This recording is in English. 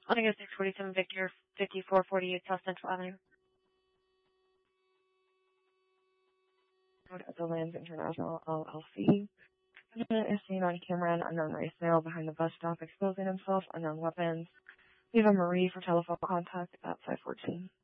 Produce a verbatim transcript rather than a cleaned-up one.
Omega six forty-seven Victor, fifty-four forty-eight South Central Avenue. At the Lands International L L C. President is seen on camera an unknown race male behind the bus stop exposing himself, unknown weapons. Leave a Marie for telephone contact at five fourteen.